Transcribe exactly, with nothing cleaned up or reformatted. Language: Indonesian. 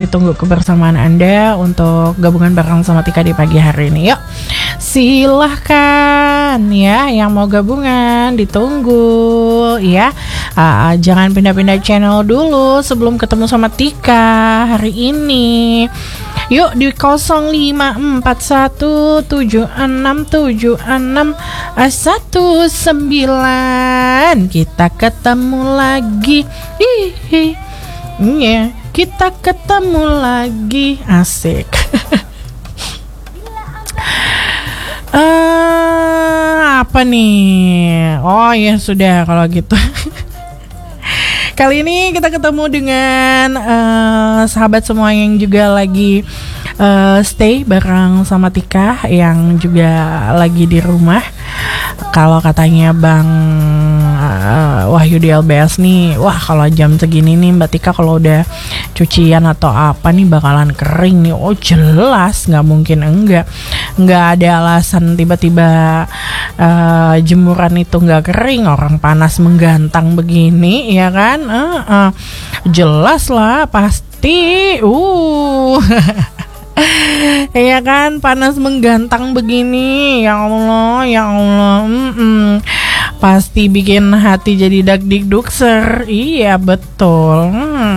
ditunggu kebersamaan Anda untuk gabungan bareng sama Tika di pagi hari ini. Yuk, silahkan ya yang mau gabungan, ditunggu ya. uh, Jangan pindah-pindah channel dulu sebelum ketemu sama Tika hari ini. Yuk di nol lima empat satu tujuh enam tujuh enam satu sembilan. Kita ketemu lagi. Hihi. Iya, kita ketemu lagi. Asik. uh, Apa nih? Oh ya sudah kalau gitu. Kali ini kita ketemu dengan uh, sahabat semua yang juga lagi uh, stay bareng sama Tika, yang juga lagi di rumah. Kalau katanya Bang uh, Wahyu di L B S nih, wah kalau jam segini nih Mbak Tika kalau udah cucian atau apa nih bakalan kering nih. Oh jelas, nggak mungkin enggak. Nggak ada alasan tiba-tiba uh, jemuran itu nggak kering. Orang panas menggantang begini ya kan. Uh, uh, jelas lah pasti. Uh Iya kan, panas menggantang begini. Ya Allah, ya Allah. Mm-mm. Pasti bikin hati jadi dak-dik-dukser. Iya betul. Hmm.